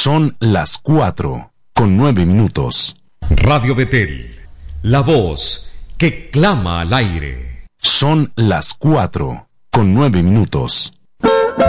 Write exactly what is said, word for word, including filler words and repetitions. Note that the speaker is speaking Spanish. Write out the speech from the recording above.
Son las cuatro con nueve minutos. Radio Betel, la voz que clama al aire. Son las cuatro con nueve minutos.